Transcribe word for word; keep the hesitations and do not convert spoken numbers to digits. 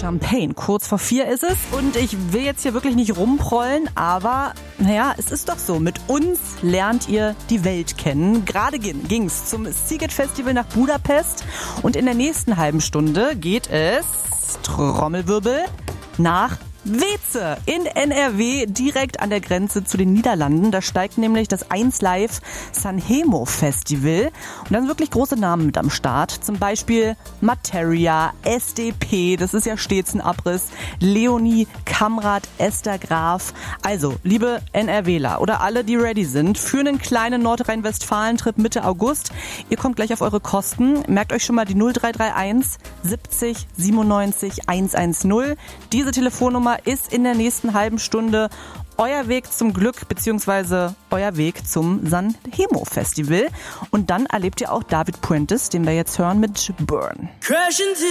Champagne. Kurz vor vier ist es und ich will jetzt hier wirklich nicht rumprollen, aber naja, es ist doch so. Mit uns lernt ihr die Welt kennen. Gerade ging's zum Sziget Festival nach Budapest und in der nächsten halben Stunde geht es, Trommelwirbel, nach Weeze in N R W, direkt an der Grenze zu den Niederlanden. Da steigt nämlich das eins Live Sanremo Festival. Und da sind wirklich große Namen mit am Start. Zum Beispiel Materia, S D P, das ist ja stets ein Abriss, Leonie, Kamrat, Esther Graf. Also, liebe NRWler oder alle, die ready sind, für einen kleinen Nordrhein-Westfalen-Trip Mitte August. Ihr kommt gleich auf eure Kosten. Merkt euch schon mal die null drei drei eins siebzig siebenundneunzig hundertzehn. Diese Telefonnummer ist in der nächsten halben Stunde euer Weg zum Glück bzw. euer Weg zum Sanremo Festival. Und dann erlebt ihr auch David Puentes, den wir jetzt hören mit Burn.